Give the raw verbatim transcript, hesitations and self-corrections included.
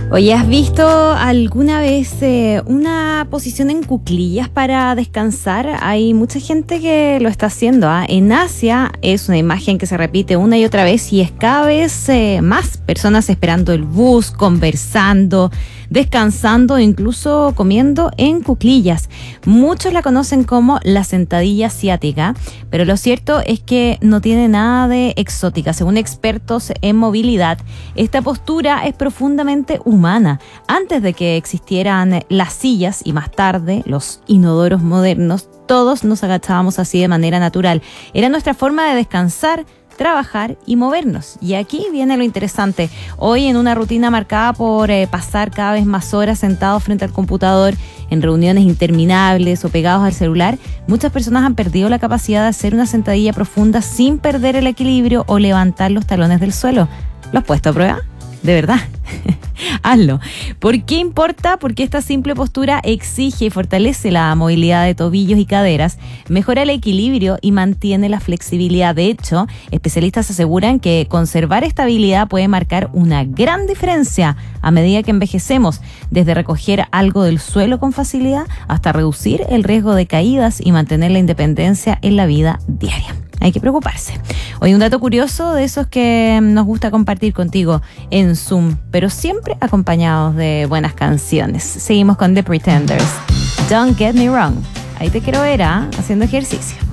Oye, ¿has visto alguna vez eh, una posición en cuclillas para descansar? Hay mucha gente que lo está haciendo, ¿ah? En Asia es una imagen que se repite una y otra vez y es cada vez eh, más personas esperando el bus, conversando, descansando o incluso comiendo en cuclillas. Muchos la conocen como la sentadilla asiática, pero lo cierto es que no tiene nada de exótica. Según expertos en movilidad, esta postura es profundamente humana. Antes de que existieran las sillas y más tarde los inodoros modernos, todos nos agachábamos así de manera natural. Era nuestra forma de descansar, trabajar y movernos. Y aquí viene lo interesante. Hoy, en una rutina marcada por eh, pasar cada vez más horas sentados frente al computador, en reuniones interminables o pegados al celular, muchas personas han perdido la capacidad de hacer una sentadilla profunda sin perder el equilibrio o levantar los talones del suelo. ¿Lo has puesto a prueba? De verdad, hazlo. ¿Por qué importa? Porque esta simple postura exige y fortalece la movilidad de tobillos y caderas, mejora el equilibrio y mantiene la flexibilidad. De hecho, especialistas aseguran que conservar estabilidad puede marcar una gran diferencia a medida que envejecemos, desde recoger algo del suelo con facilidad hasta reducir el riesgo de caídas y mantener la independencia en la vida diaria. Hay que preocuparse. Hoy un dato curioso de esos que nos gusta compartir contigo en Zoom, pero siempre acompañados de buenas canciones. Seguimos con The Pretenders. Don't Get Me Wrong. Ahí te quiero ver, ¿eh? Haciendo ejercicio.